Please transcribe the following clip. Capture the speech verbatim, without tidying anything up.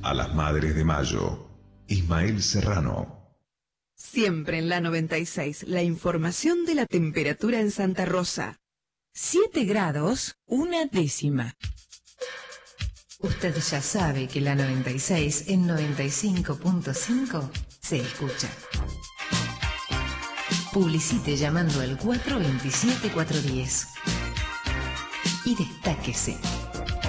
A las Madres de Mayo, Ismael Serrano. Siempre en la noventa y seis, la información de la temperatura en Santa Rosa. siete grados, una décima. Usted ya sabe que la noventa y seis en noventa y cinco punto cinco se escucha. Publicite llamando al cuatro dos siete, cuatro uno cero y destáquese.